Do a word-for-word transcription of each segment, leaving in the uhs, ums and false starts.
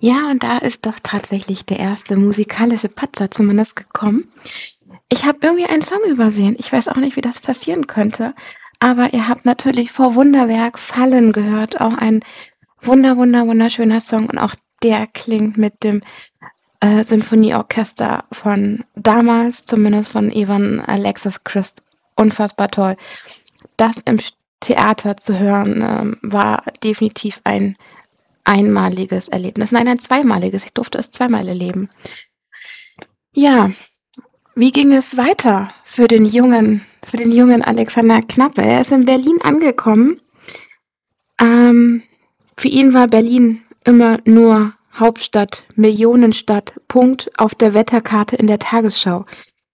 Ja, und da ist doch tatsächlich der erste musikalische Patzer zumindest gekommen. Ich habe irgendwie einen Song übersehen. Ich weiß auch nicht, wie das passieren könnte. Aber ihr habt natürlich vor Wunderwerk Fallen gehört. Auch ein wunder, wunder, wunderschöner Song. Und auch der klingt mit dem äh, Sinfonieorchester von damals, zumindest von Ivan Alexis Christ, unfassbar toll. Das im Theater zu hören, ähm, war definitiv ein einmaliges Erlebnis. Nein, ein zweimaliges. Ich durfte es zweimal erleben. Ja, wie ging es weiter für den jungen, für den jungen Alexander Knappe? Er ist in Berlin angekommen. Ähm, für ihn war Berlin immer nur Hauptstadt, Millionenstadt, Punkt auf der Wetterkarte in der Tagesschau.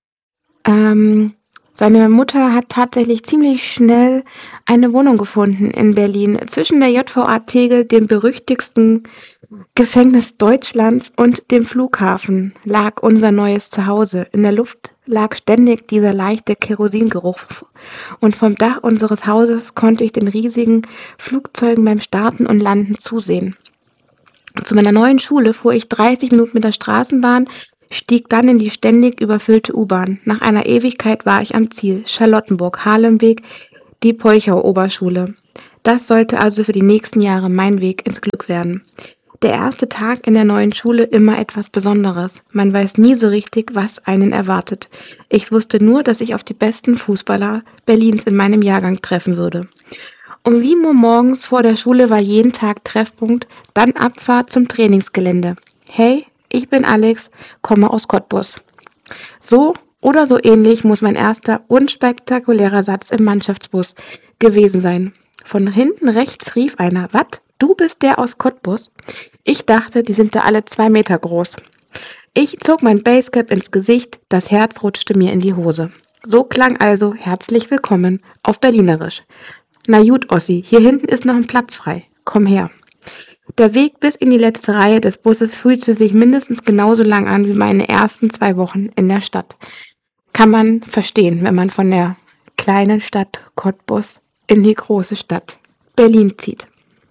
Ähm, seine Mutter hat tatsächlich ziemlich schnell eine Wohnung gefunden in Berlin zwischen der J V A Tegel, dem berüchtigsten Gefängnis Deutschlands, und dem Flughafen lag unser neues Zuhause. In der Luft lag ständig dieser leichte Kerosingeruch und vom Dach unseres Hauses konnte ich den riesigen Flugzeugen beim Starten und Landen zusehen. Zu meiner neuen Schule fuhr ich dreißig Minuten mit der Straßenbahn, stieg dann in die ständig überfüllte U-Bahn. Nach einer Ewigkeit war ich am Ziel, Charlottenburg, Halemweg, die Peuchau-Oberschule. Das sollte also für die nächsten Jahre mein Weg ins Glück werden. Der erste Tag in der neuen Schule immer etwas Besonderes. Man weiß nie so richtig, was einen erwartet. Ich wusste nur, dass ich auf die besten Fußballer Berlins in meinem Jahrgang treffen würde. Um sieben Uhr morgens vor der Schule war jeden Tag Treffpunkt, dann Abfahrt zum Trainingsgelände. Hey, ich bin Alex, komme aus Cottbus. So oder so ähnlich muss mein erster unspektakulärer Satz im Mannschaftsbus gewesen sein. Von hinten rechts rief einer: „Was? Du bist der aus Cottbus?“ Ich dachte, die sind da alle zwei Meter groß. Ich zog mein Basecap ins Gesicht, das Herz rutschte mir in die Hose. So klang also „Herzlich willkommen“ auf Berlinerisch. Na gut, Ossi, hier hinten ist noch ein Platz frei. Komm her. Der Weg bis in die letzte Reihe des Busses fühlte sich mindestens genauso lang an wie meine ersten zwei Wochen in der Stadt. Kann man verstehen, wenn man von der kleinen Stadt Cottbus in die große Stadt Berlin zieht.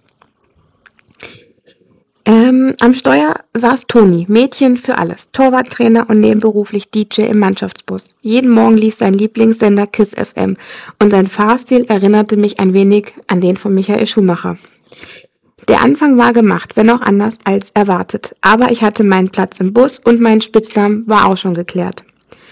Ähm, am Steuer saß Toni, Mädchen für alles, Torwarttrainer und nebenberuflich D J im Mannschaftsbus. Jeden Morgen lief sein Lieblingssender KISS F M und sein Fahrstil erinnerte mich ein wenig an den von Michael Schumacher. Der Anfang war gemacht, wenn auch anders als erwartet, aber ich hatte meinen Platz im Bus und mein Spitznamen war auch schon geklärt.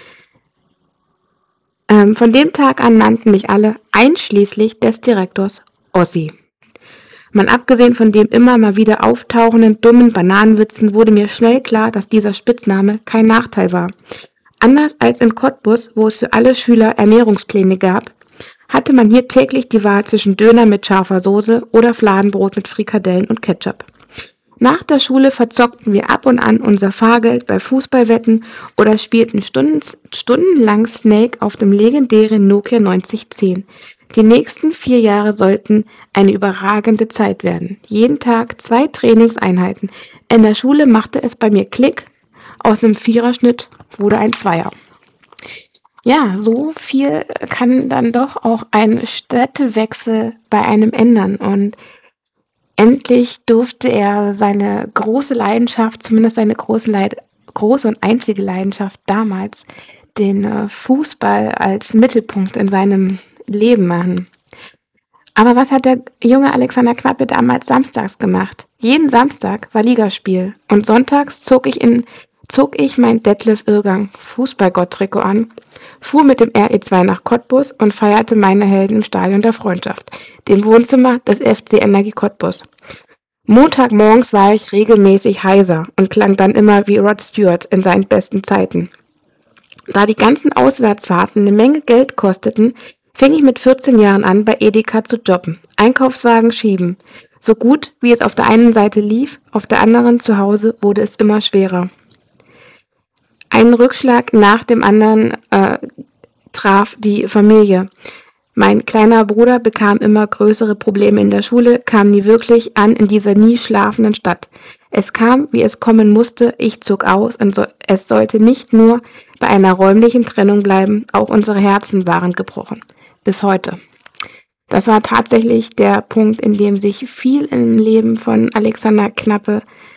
Ähm, von dem Tag an nannten mich alle, einschließlich des Direktors, Ossi. Mal abgesehen von dem immer mal wieder auftauchenden dummen Bananenwitzen wurde mir schnell klar, dass dieser Spitzname kein Nachteil war. Anders als in Cottbus, wo es für alle Schüler Ernährungspläne gab, hatte man hier täglich die Wahl zwischen Döner mit scharfer Soße oder Fladenbrot mit Frikadellen und Ketchup. Nach der Schule verzockten wir ab und an unser Fahrgeld bei Fußballwetten oder spielten stunden, stundenlang Snake auf dem legendären Nokia neunzig zehn. Die nächsten vier Jahre sollten eine überragende Zeit werden. Jeden Tag zwei Trainingseinheiten. In der Schule machte es bei mir Klick. Aus einem Viererschnitt wurde ein Zweier. Ja, so viel kann dann doch auch ein Städtewechsel bei einem ändern. Und endlich durfte er seine große Leidenschaft, zumindest seine große, Leid große und einzige Leidenschaft damals, den äh, Fußball als Mittelpunkt in seinem Leben machen. Aber was hat der junge Alexander Knappe damals samstags gemacht? Jeden Samstag war Ligaspiel und sonntags zog ich, in, zog ich mein Detlef Irrgang Fußballgott-Trikot an, fuhr mit dem R E zwei nach Cottbus und feierte meine Helden im Stadion der Freundschaft, dem Wohnzimmer des F C Energie Cottbus. Montagmorgens war ich regelmäßig heiser und klang dann immer wie Rod Stewart in seinen besten Zeiten. Da die ganzen Auswärtsfahrten eine Menge Geld kosteten, fing ich mit vierzehn Jahren an, bei Edeka zu jobben, Einkaufswagen schieben. So gut, wie es auf der einen Seite lief, auf der anderen zu Hause wurde es immer schwerer. Ein Rückschlag nach dem anderen äh, traf die Familie. Mein kleiner Bruder bekam immer größere Probleme in der Schule, kam nie wirklich an in dieser nie schlafenden Stadt. Es kam, wie es kommen musste, ich zog aus und so, es sollte nicht nur bei einer räumlichen Trennung bleiben, auch unsere Herzen waren gebrochen. Bis heute. Das war tatsächlich der Punkt, in dem sich viel im Leben von Alexander Knappe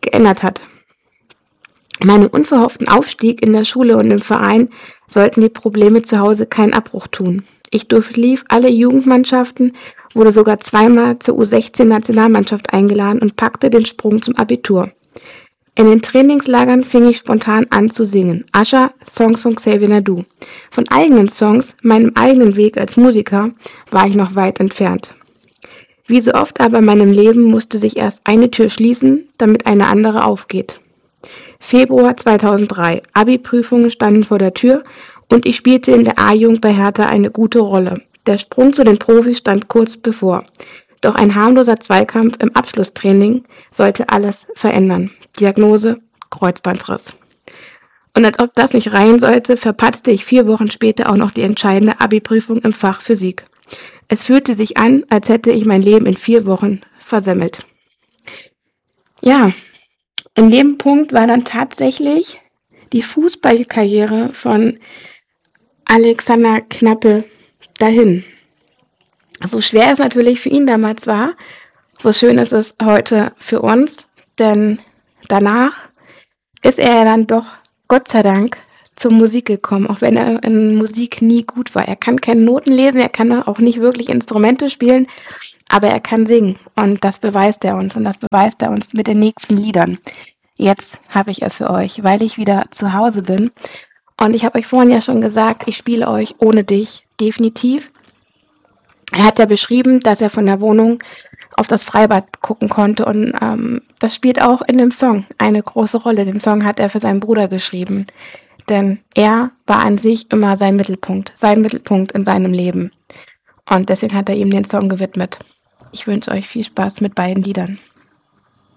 geändert hat. Meinem unverhofften Aufstieg in der Schule und im Verein sollten die Probleme zu Hause keinen Abbruch tun. Ich durchlief alle Jugendmannschaften, wurde sogar zweimal zur U sechzehn Nationalmannschaft eingeladen und packte den Sprung zum Abitur. In den Trainingslagern fing ich spontan an zu singen. Ascher, Songs von Xavier Naidoo. Von eigenen Songs, meinem eigenen Weg als Musiker, war ich noch weit entfernt. Wie so oft aber in meinem Leben musste sich erst eine Tür schließen, damit eine andere aufgeht. Februar zweitausenddrei. Abi-Prüfungen standen vor der Tür und ich spielte in der A-Jugend bei Hertha eine gute Rolle. Der Sprung zu den Profis stand kurz bevor. Doch ein harmloser Zweikampf im Abschlusstraining sollte alles verändern. Diagnose: Kreuzbandriss. Und als ob das nicht reichen sollte, verpatzte ich vier Wochen später auch noch die entscheidende Abi-Prüfung im Fach Physik. Es fühlte sich an, als hätte ich mein Leben in vier Wochen versemmelt. Ja, in dem Punkt war dann tatsächlich die Fußballkarriere von Alexander Knappe dahin. So schwer es natürlich für ihn damals war, so schön ist es heute für uns, denn danach ist er dann doch, Gott sei Dank, zur Musik gekommen, auch wenn er in Musik nie gut war. Er kann keine Noten lesen, er kann auch nicht wirklich Instrumente spielen, aber er kann singen und das beweist er uns und das beweist er uns mit den nächsten Liedern. Jetzt habe ich es für euch, weil ich wieder zu Hause bin und ich habe euch vorhin ja schon gesagt, ich spiele euch Ohne dich definitiv. Er hat ja beschrieben, dass er von der Wohnung auf das Freibad gucken konnte und ähm, das spielt auch in dem Song eine große Rolle. Den Song hat er für seinen Bruder geschrieben, denn er war an sich immer sein Mittelpunkt, sein Mittelpunkt in seinem Leben und deswegen hat er ihm den Song gewidmet. Ich wünsche euch viel Spaß mit beiden Liedern.